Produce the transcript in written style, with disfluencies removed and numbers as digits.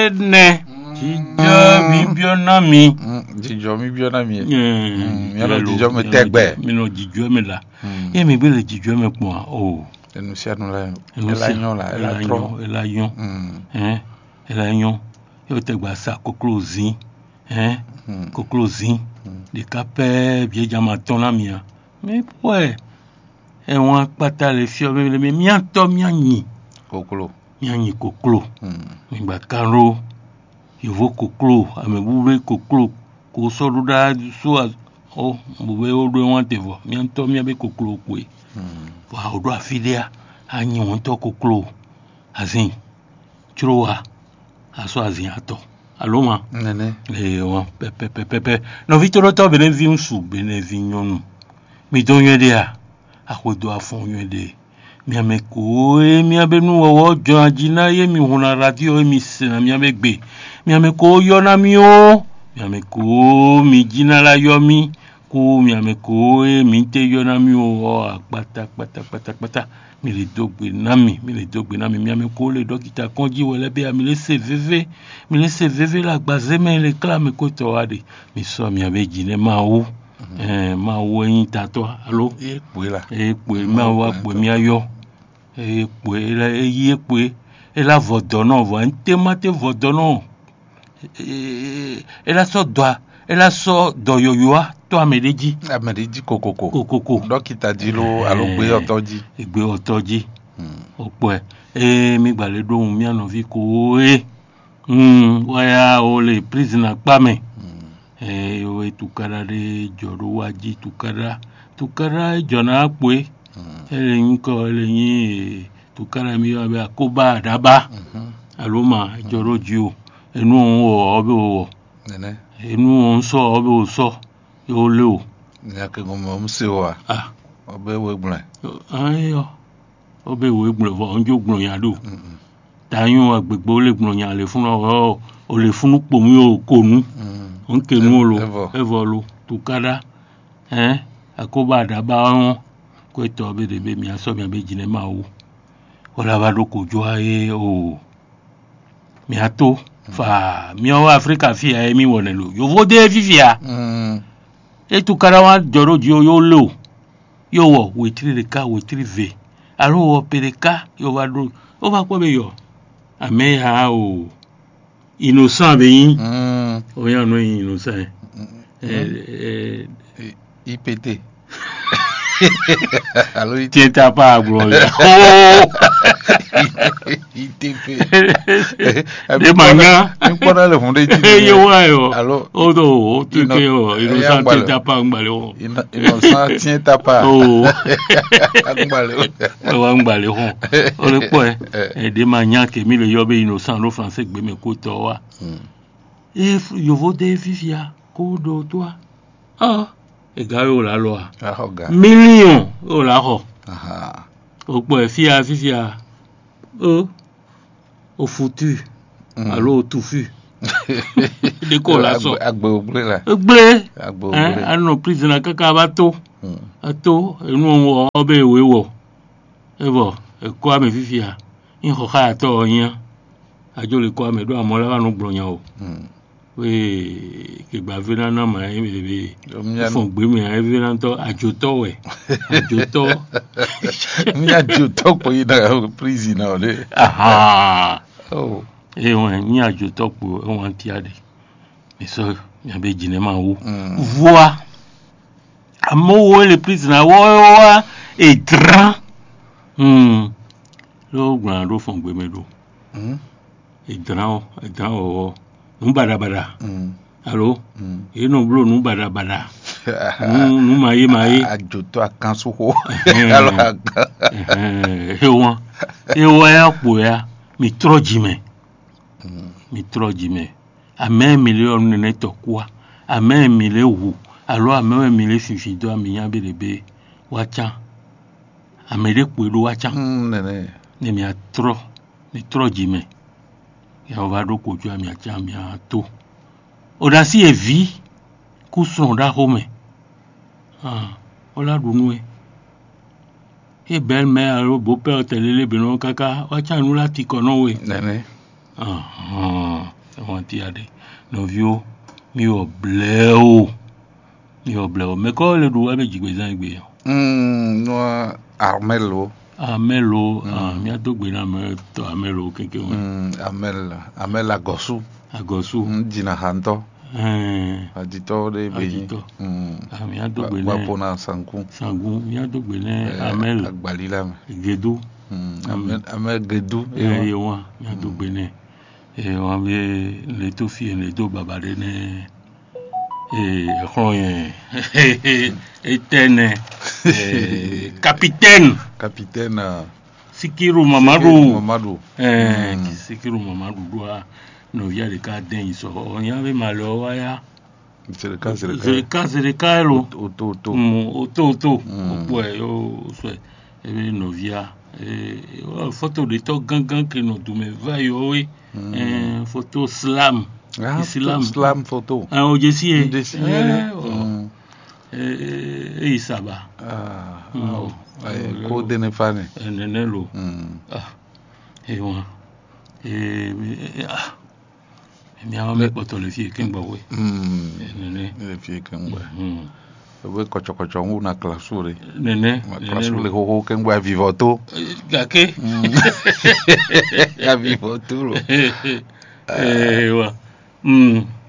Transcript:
ne jijo mi biona mi jijo mi biona mi mi lo jijo mi tegbe mi no jijo mi la e mi bele jijo mi pon o enu si anu la ela yon ela yon yo tegba sa koklozin koklozin de capé bien jamaton la mia mais ouais e won pata le fi o me mi anto mi anyi koklo nígbà karo yovo koklo amebube koklo ko soruda so o bube o do won tevo mi anto mi abe koklo pe wa odo afilia anyi won to koklo azin churowa aso azin ato aloma nene won pepe no vitoro to bene vi unsu bene vi nyonu mi don yede a akodo afon yede mi ameko mi abenu owo jo ajina ye mi huna radio mi sina mi amegbe mi ameko yo na mi o mi ameko mi jina la yo mi ko mi ameko mi te yo na mi o pata mi le dogbe na mi mi ameko le dokita konji wele be mi le CV la gbaze me le clame ko to ade mi so mi abejine ma wo ma wo yin tato alo epe ma wa pe mi ayo epe ela vodono vo entemate vodono ela so do yoyoa to amedeji kokoko dokita dilo alo gbe otoji opo mi gbale dohun mi anovi ko waya o le prisoner pa me o tukara de joro waji tukara jona pe eleyin ko eleyin tukara mi abe akoba adaba aloma joro ji o enu o obe o nene enu o nso obe o so yo le o ni akego mo se wa obe we gbon ayo obe we gbon vo onjo gbon yan do tayun agbegbe o le gbon yan le fun o le fun po mi o konu on kenu lo evolo tukara akoba adaba won ko to be de be mi aso mi abe jine ma wo ola ba do ko jo aye o mi ato fa mi o Africa fi aye mi won lo yo vo de vivia e tukara wa joro ji o yo lo yo wo we tri de ka we tri ve aro wo pereka yo ba do o ba ko be yo ame ha o innocent be yin o yan no innocent IPT alors il t'a pas bro ITP de manga n'importe le fond de yo wayo alors o tu que yo innocent t'a pas ngbalé innocent tient t'a pas ngbalé o le po de manga que mi le yobe innocent lo français gbe me ko to wa yo vo de vivia ko do toi e ga yo la lo million o la ho o po fia o foutu allo tout fu de ko la so agbe ano prisoner kaka ba to ato enu obe we wo ebo e ko ame fifia in ho ha to yan ajo le ko ame do amola wa no gbroyan o we ke gba vena na ma e be fon gbe mi e vena to ajoto we ajoto mi ajoto po ina prison na le e won ni ajoto po won ti ade mi so mi abe jine ma wo voa amo le prisoner wo e dran lo gban do fon gbe me do e dran o nu badabada allo eno blo nu badabada nu maye ajoto akanso ho allo ewa ya po ya mi trojime ame million ne to kwa ame mille wu allo ame mille fifi do ami yan belebe wacha ame de po do wacha nene ne mi trojime ya va do ko ju ami acha mi ato odasi evi ku son da home ola dunu e bel me aro beau père telele benon kaka wacha nu la ti kono we nene wantiade novio mi obleo mais quand le doit be jigbe zan gbe no Armelo amelo mi adogbe na me to amelo kenke Amel Agosu jina hanto adito de beji mi adogbe ne wapona sangu mi adogbe ne amel agbalila gedu Amel gedu e wa mi adogbe ne e wa be le to fi le do babade ne Royen Etene capitaine Sikiru Mamadou Sikiru Mamadou doit novia de cadin so on y avait malo waya c'est le cas auto ouais so et novia photo de to gangan que no du me va yo photo slam Islam photo. Ojesie. Isaba. Ko dene fane. Nenelo. Ewa. Mi a me poto le fie kengba we. Nene. Le fie kengba. We kocho una klasure. Nene. Klasure ho kengba vivoto. Gake. Ya vivoto. Ewa.